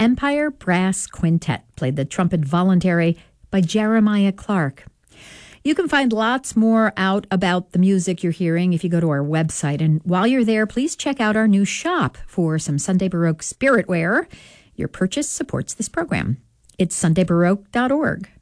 Empire Brass Quintet played the trumpet voluntary by Jeremiah Clark. You can find lots more out about the music you're hearing if you go to our website. And while you're there, please check out our new shop for some Sunday Baroque spirit wear. Your purchase supports this program. It's sundaybaroque.org.